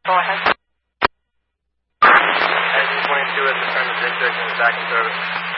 Go ahead. Engine 22 has returned to district and is back in service.